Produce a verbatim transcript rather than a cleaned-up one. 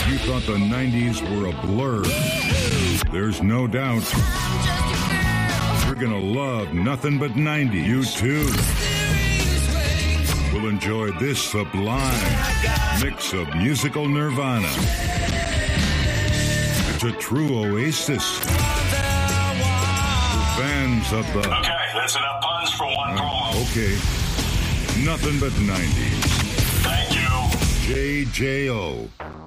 If you thought the nineties were a blur, there's no doubt you're gonna love Nothing But ninety. You too will enjoy this sublime mix of musical nirvana. It's a true oasis for fans of the... Okay, that's enough puns for one uh, promo. Okay. Nothing But ninety. Thank you. J J O